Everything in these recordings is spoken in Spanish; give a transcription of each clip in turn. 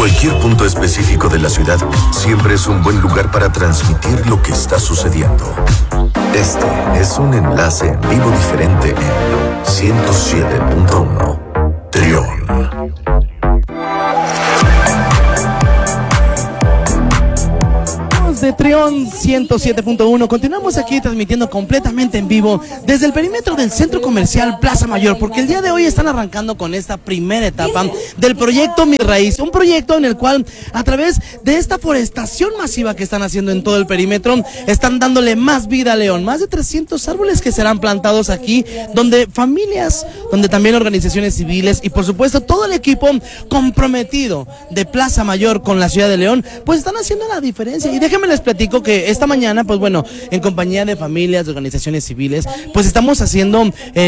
Cualquier punto específico de la ciudad siempre es un buen lugar para transmitir lo que está sucediendo. Este es un enlace en vivo diferente en 107.1 Trión. De Trión 107.1. Continuamos aquí transmitiendo completamente en vivo desde el perímetro del Centro Comercial Plaza Mayor, porque el día de hoy están arrancando con esta primera etapa del proyecto Mi Raíz, un proyecto en el cual a través de esta forestación masiva que están haciendo en todo el perímetro, están dándole más vida a León, más de 300 árboles que serán plantados aquí, donde familias, donde también organizaciones civiles y por supuesto todo el equipo comprometido de Plaza Mayor con la ciudad de León, pues están haciendo la diferencia. Y déjenme les platico que esta mañana, pues bueno, en compañía de familias, de organizaciones civiles, pues estamos haciendo,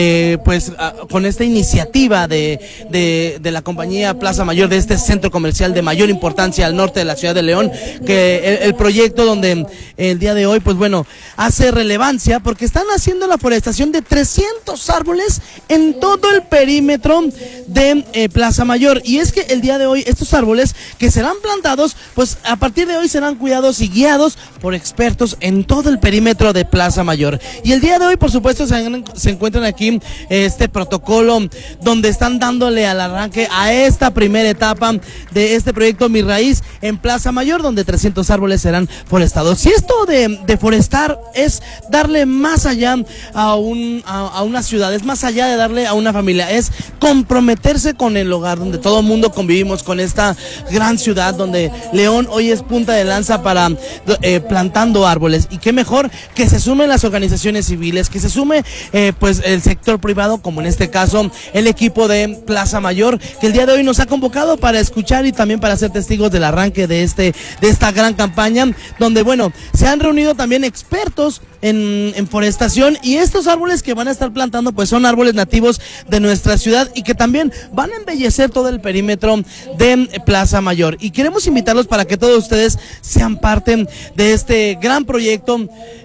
con esta iniciativa de la compañía Plaza Mayor, de este centro comercial de mayor importancia al norte de la ciudad de León, que el proyecto donde el día de hoy, pues bueno, hace relevancia porque están haciendo la forestación de 300 árboles en todo el perímetro de Plaza Mayor. Y es que el día de hoy estos árboles que serán plantados, pues a partir de hoy serán cuidados y guiados por expertos en todo el perímetro de Plaza Mayor. Y el día de hoy, por supuesto, se encuentran aquí este protocolo donde están dándole al arranque a esta primera etapa de este proyecto Mi Raíz en Plaza Mayor, donde 300 árboles serán forestados. Y esto de forestar es darle más allá a una ciudad, es más allá de darle a una familia, es comprometerse con el hogar donde todo el mundo convivimos, con esta gran ciudad donde León hoy es punta de lanza para plantando árboles. Y qué mejor que se sumen las organizaciones civiles, que se sume pues el sector privado, como en este caso el equipo de Plaza Mayor, que el día de hoy nos ha convocado para escuchar y también para ser testigos del arranque de esta gran campaña, donde bueno, se han reunido también expertos en forestación, y estos árboles que van a estar plantando pues son árboles nativos de nuestra ciudad y que también van a embellecer todo el perímetro de Plaza Mayor. Y queremos invitarlos para que todos ustedes sean parte de este gran proyecto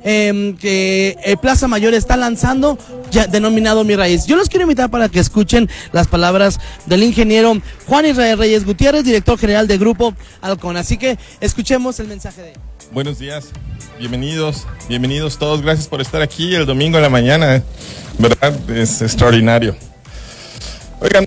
que Plaza Mayor está lanzando, ya denominado Mi Raíz. Yo los quiero invitar para que escuchen las palabras del ingeniero Juan Israel Reyes Gutiérrez, director general de Grupo Halcón. Así que escuchemos el mensaje de él. Buenos días, bienvenidos todos, gracias por estar aquí el domingo en la mañana, ¿verdad? Es extraordinario. Oigan,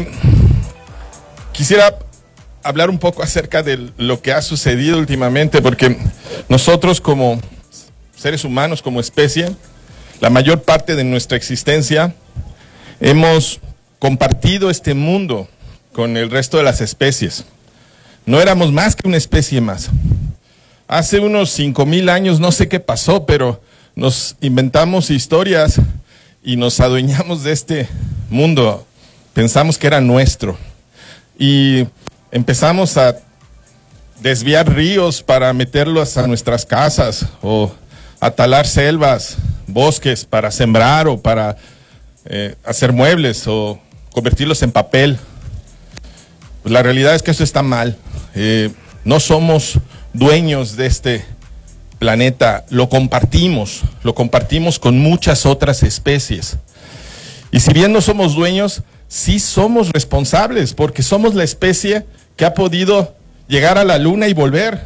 quisiera hablar un poco acerca de lo que ha sucedido últimamente, porque nosotros como seres humanos, como especie, la mayor parte de nuestra existencia hemos compartido este mundo con el resto de las especies. No éramos más que una especie más. Hace unos 5,000 años, no sé qué pasó, pero nos inventamos historias y nos adueñamos de este mundo. Pensamos que era nuestro. Y empezamos a desviar ríos para meterlos a nuestras casas, o a talar selvas, bosques para sembrar o para hacer muebles o convertirlos en papel. Pues la realidad es que eso está mal. No somos dueños de este planeta, lo compartimos con muchas otras especies. Y si bien no somos dueños, sí somos responsables, porque somos la especie que ha podido llegar a la luna y volver.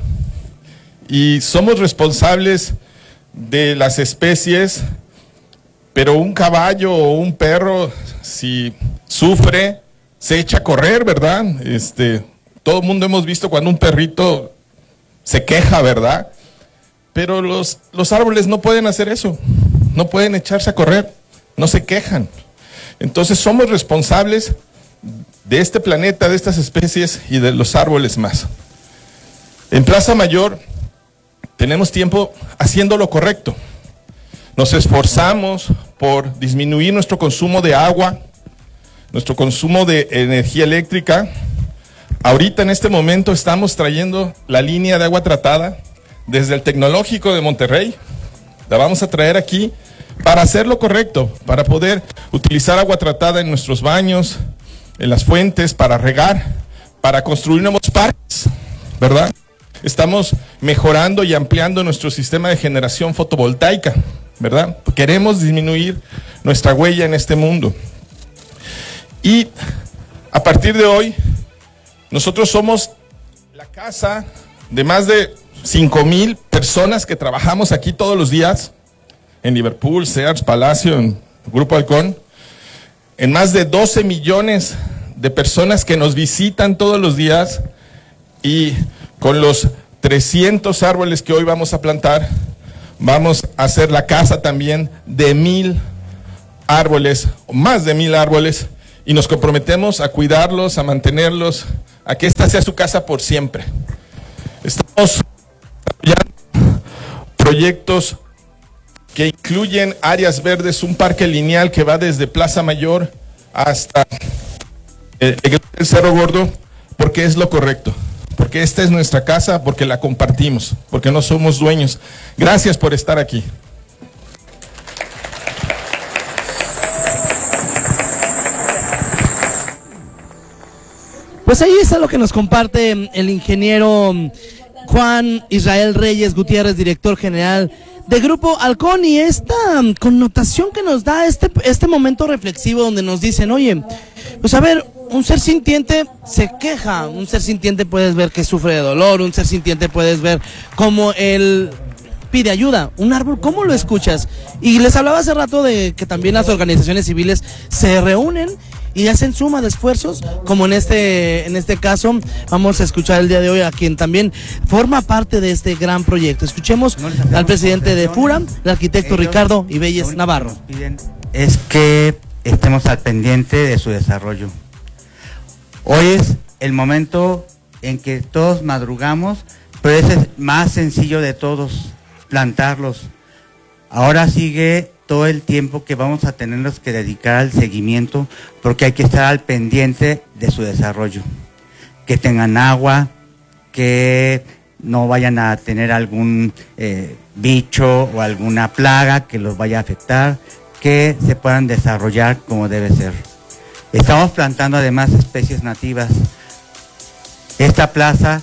Y somos responsables de las especies, pero un caballo o un perro, si sufre, se echa a correr, ¿verdad? Todo el mundo hemos visto cuando un perrito se queja, ¿verdad? Pero los árboles no pueden hacer eso, no pueden echarse a correr, no se quejan. Entonces somos responsables de este planeta, de estas especies y de los árboles más. En Plaza Mayor tenemos tiempo haciendo lo correcto. Nos esforzamos por disminuir nuestro consumo de agua, nuestro consumo de energía eléctrica. Ahorita en este momento estamos trayendo la línea de agua tratada desde el Tecnológico de Monterrey. La vamos a traer aquí para hacer lo correcto, para poder utilizar agua tratada en nuestros baños, en las fuentes, para regar, para construir nuevos parques, ¿verdad? Estamos mejorando y ampliando nuestro sistema de generación fotovoltaica, ¿verdad? Queremos disminuir nuestra huella en este mundo. Y a partir de hoy, nosotros somos la casa de más de 5,000 personas que trabajamos aquí todos los días, en Liverpool, Sears, Palacio, en Grupo Halcón, en más de 12 millones de personas que nos visitan todos los días, y con los 300 árboles que hoy vamos a plantar, vamos a hacer la casa también de 1,000 árboles, o más de 1,000 árboles, y nos comprometemos a cuidarlos, a mantenerlos, a que esta sea su casa por siempre. Estamos desarrollando proyectos que incluyen áreas verdes, un parque lineal que va desde Plaza Mayor hasta el Cerro Gordo, porque es lo correcto, porque esta es nuestra casa, porque la compartimos, porque no somos dueños. Gracias por estar aquí. Pues ahí está lo que nos comparte el ingeniero Juan Israel Reyes Gutiérrez, director general de Grupo Halcón, y esta connotación que nos da este momento reflexivo donde nos dicen, oye, pues a ver, un ser sintiente se queja, un ser sintiente puedes ver que sufre de dolor, un ser sintiente puedes ver cómo él pide ayuda, un árbol, ¿cómo lo escuchas? Y les hablaba hace rato de que también las organizaciones civiles se reúnen y hacen suma de esfuerzos, como en este caso vamos a escuchar el día de hoy a quien también forma parte de este gran proyecto. Escuchemos al presidente de FURA, el arquitecto Ricardo Ibelles Navarro. Lo que nos piden es que estemos al pendiente de su desarrollo. Hoy es el momento en que todos madrugamos, pero es el más sencillo de todos, plantarlos. Ahora sigue todo el tiempo que vamos a tenerlos que dedicar al seguimiento, porque hay que estar al pendiente de su desarrollo, que tengan agua, que no vayan a tener algún bicho o alguna plaga que los vaya a afectar, que se puedan desarrollar como debe ser. Estamos plantando además especies nativas. Esta plaza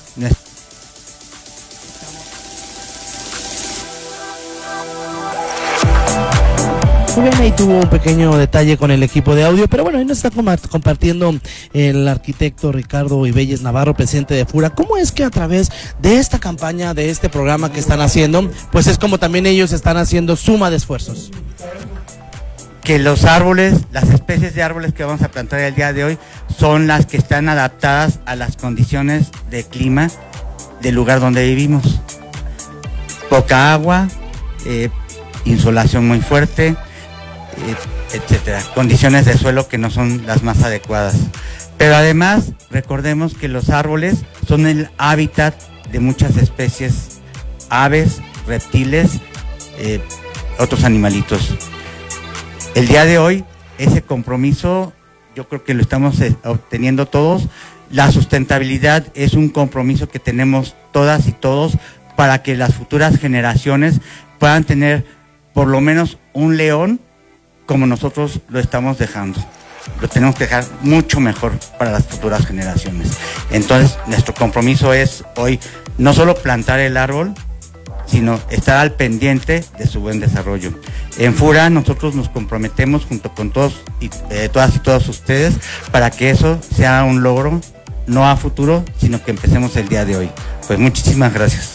Muy bien, ahí tuvo un pequeño detalle con el equipo de audio, pero bueno, ahí nos está compartiendo el arquitecto Ricardo Ibelles Navarro, presidente de FURA. ¿Cómo es que a través de esta campaña, de este programa que están haciendo, pues es como también ellos están haciendo suma de esfuerzos? Que los árboles, las especies de árboles que vamos a plantar el día de hoy son las que están adaptadas a las condiciones de clima del lugar donde vivimos. Poca agua, insolación muy fuerte, etcétera. Condiciones de suelo que no son las más adecuadas. Pero además, recordemos que los árboles son el hábitat de muchas especies, aves, reptiles, otros animalitos. El día de hoy, ese compromiso, yo creo que lo estamos obteniendo todos. La sustentabilidad es un compromiso que tenemos todas y todos para que las futuras generaciones puedan tener por lo menos un león como nosotros lo estamos dejando. Lo tenemos que dejar mucho mejor para las futuras generaciones. Entonces, nuestro compromiso es hoy no solo plantar el árbol, sino estar al pendiente de su buen desarrollo. En FURA nosotros nos comprometemos junto con todos y todas y todos ustedes para que eso sea un logro, no a futuro, sino que empecemos el día de hoy. Pues muchísimas gracias.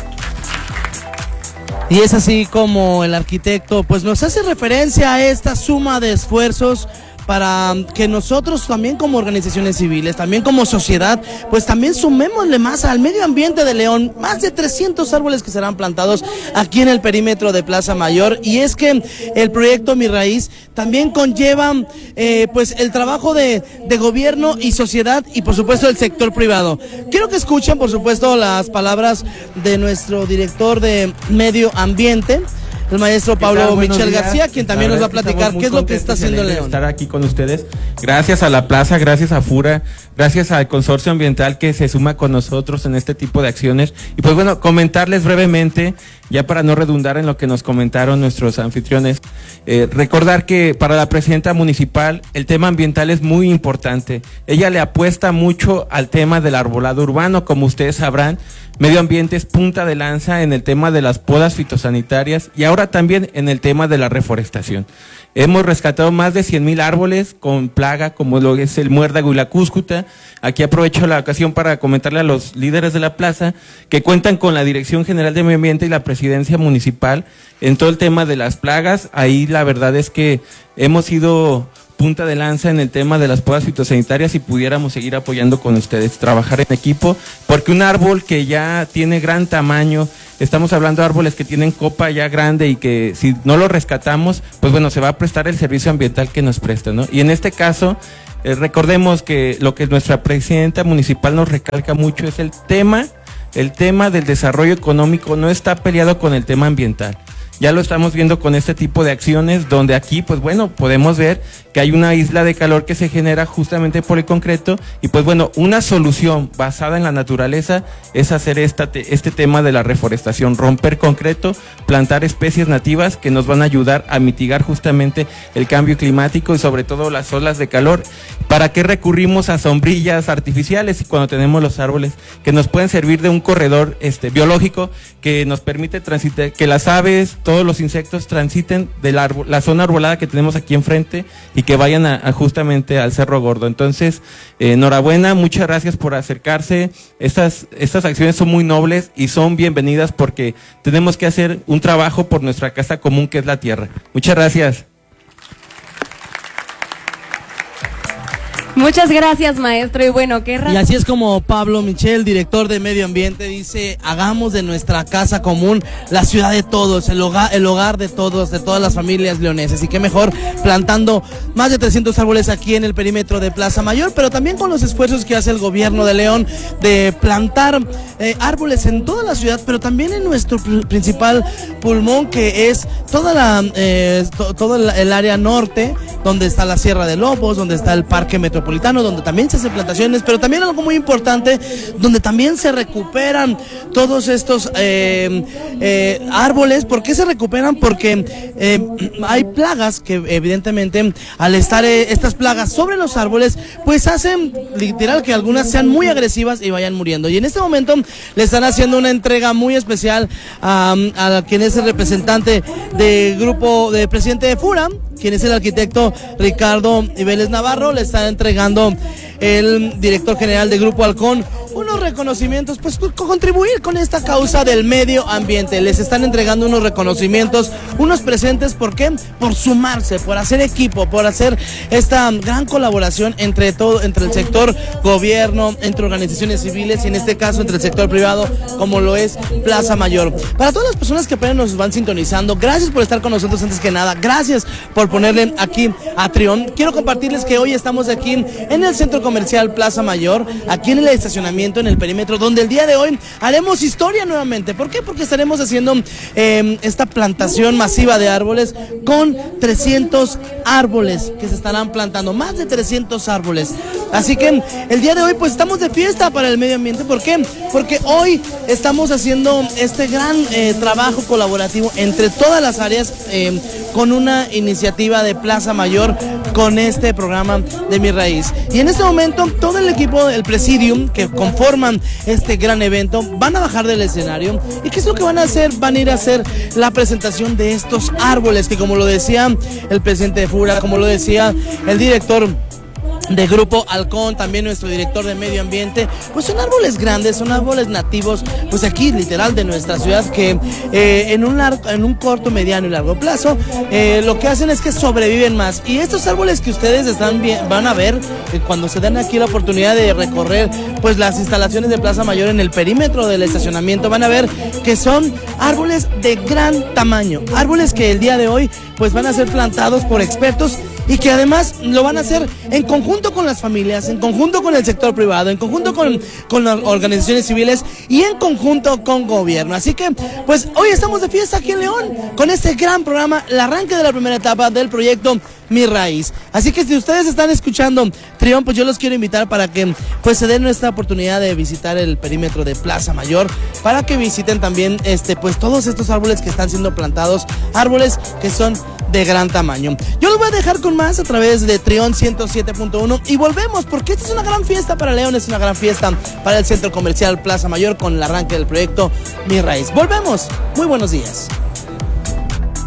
Y es así como el arquitecto pues nos hace referencia a esta suma de esfuerzos para que nosotros también como organizaciones civiles, también como sociedad, pues también sumémosle más al medio ambiente de León, más de 300 árboles que serán plantados aquí en el perímetro de Plaza Mayor. Y es que el proyecto Mi Raíz también conlleva pues el trabajo de gobierno y sociedad y por supuesto el sector privado. Quiero que escuchen por supuesto las palabras de nuestro director de medio ambiente, el maestro Pablo Michel García, quien también nos va a platicar qué es lo que está haciendo León. Estar aquí con ustedes, gracias a la plaza, gracias a FURA, gracias al consorcio ambiental que se suma con nosotros en este tipo de acciones. Y pues bueno, comentarles brevemente, ya para no redundar en lo que nos comentaron nuestros anfitriones, recordar que para la presidenta municipal el tema ambiental es muy importante. Ella le apuesta mucho al tema del arbolado urbano, como ustedes sabrán. Medio ambiente es punta de lanza en el tema de las podas fitosanitarias y ahora ahora también en el tema de la reforestación. Hemos rescatado más de 100,000 árboles con plaga, como lo es el muérdago y la cúscuta. Aquí aprovecho la ocasión para comentarle a los líderes de la plaza que cuentan con la Dirección General de Medio Ambiente y la Presidencia Municipal en todo el tema de las plagas. Ahí la verdad es que hemos sido punta de lanza en el tema de las podas fitosanitarias y pudiéramos seguir apoyando con ustedes, trabajar en equipo, porque un árbol que ya tiene gran tamaño, estamos hablando de árboles que tienen copa ya grande y que si no lo rescatamos, pues bueno, se va a prestar el servicio ambiental que nos presta, ¿no? Y en este caso, recordemos que lo que nuestra presidenta municipal nos recalca mucho es el tema del desarrollo económico no está peleado con el tema ambiental. Ya lo estamos viendo con este tipo de acciones, donde aquí, pues bueno, podemos ver que hay una isla de calor que se genera justamente por el concreto, y pues bueno, una solución basada en la naturaleza es hacer este tema de la reforestación, romper concreto, plantar especies nativas que nos van a ayudar a mitigar justamente el cambio climático y sobre todo las olas de calor. ¿Para qué recurrimos a sombrillas artificiales cuando tenemos los árboles que nos pueden servir de un corredor biológico que nos permite transitar, que las aves, todos los insectos transiten de la zona arbolada que tenemos aquí enfrente y que vayan a justamente al Cerro Gordo? Entonces, enhorabuena, muchas gracias por acercarse. Estas acciones son muy nobles y son bienvenidas porque tenemos que hacer un trabajo por nuestra casa común que es la tierra. Muchas gracias. Muchas gracias, maestro. Y bueno, qué Y así es como Pablo Michel, director de Medio Ambiente, dice: hagamos de nuestra casa común la ciudad de todos, el hogar de todos, de todas las familias leonesas. Y qué mejor plantando más de 300 árboles aquí en el perímetro de Plaza Mayor, pero también con los esfuerzos que hace el gobierno de León de plantar árboles en toda la ciudad, pero también en nuestro principal pulmón, que es todo el área norte, donde está la Sierra de Lobos, donde está el Parque Metropolitano, donde también se hacen plantaciones, pero también algo muy importante, donde también se recuperan todos estos árboles. ¿Por qué se recuperan? Porque hay plagas que evidentemente al estar estas plagas sobre los árboles, pues hacen literal que algunas sean muy agresivas y vayan muriendo. Y en este momento le están haciendo una entrega muy especial a quien es el representante del grupo de presidente de FURA, quien es el arquitecto Ricardo Vélez Navarro. Le está entregando el director general de Grupo Halcón unos reconocimientos, pues contribuir con esta causa del medio ambiente. Les están entregando unos reconocimientos, unos presentes. ¿Por qué? Por sumarse, por hacer equipo, por hacer esta gran colaboración entre el sector gobierno, entre organizaciones civiles y en este caso entre el sector privado, como lo es Plaza Mayor. Para todas las personas que apenas nos van sintonizando, gracias por estar con nosotros antes que nada, gracias por ponerle aquí a Trión. Quiero compartirles que hoy estamos aquí en el Centro Comercial Plaza Mayor, aquí en el estacionamiento, en el perímetro, donde el día de hoy haremos historia nuevamente. ¿Por qué? Porque estaremos haciendo esta plantación masiva de árboles con 300 árboles que se estarán plantando, más de 300 árboles. Así que el día de hoy pues estamos de fiesta para el medio ambiente. ¿Por qué? Porque hoy estamos haciendo este gran trabajo colaborativo entre todas las áreas con una iniciativa de Plaza Mayor, con este programa de Mi Raíz. Y en este momento todo el equipo del Presidium que conforman este gran evento van a bajar del escenario. ¿Y qué es lo que van a hacer? Van a ir a hacer la presentación de estos árboles que, como lo decía el presidente de FURA, como lo decía el director de Grupo Halcón, también nuestro director de Medio Ambiente, pues son árboles grandes, son árboles nativos, pues aquí literal de nuestra ciudad, que en un corto, mediano y largo plazo lo que hacen es que sobreviven más. Y estos árboles que ustedes van a ver cuando se den aquí la oportunidad de recorrer pues las instalaciones de Plaza Mayor en el perímetro del estacionamiento, van a ver que son árboles de gran tamaño, árboles que el día de hoy pues van a ser plantados por expertos y que además lo van a hacer en conjunto con las familias, en conjunto con el sector privado, en conjunto con las organizaciones civiles y en conjunto con gobierno. Así que pues hoy estamos de fiesta aquí en León con este gran programa, el arranque de la primera etapa del proyecto Mi Raíz. Así que si ustedes están escuchando Trión, pues yo los quiero invitar para que pues se den esta oportunidad de visitar el perímetro de Plaza Mayor, para que visiten también pues todos estos árboles que están siendo plantados, árboles que son de gran tamaño. Yo los voy a dejar con más a través de Trión 107.1 y volvemos, porque esta es una gran fiesta para León, es una gran fiesta para el Centro Comercial Plaza Mayor con el arranque del proyecto Mi Raíz. Volvemos. Muy buenos días.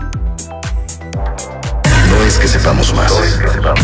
es que sepamos más.